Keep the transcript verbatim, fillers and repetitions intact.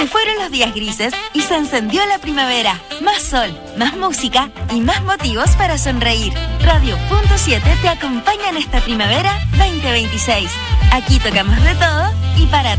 Se fueron los días grises y se encendió la primavera. Más sol, más música y más motivos para sonreír. Radio Punto siete te acompaña en esta primavera veinte veintiséis. Aquí tocamos de todo y para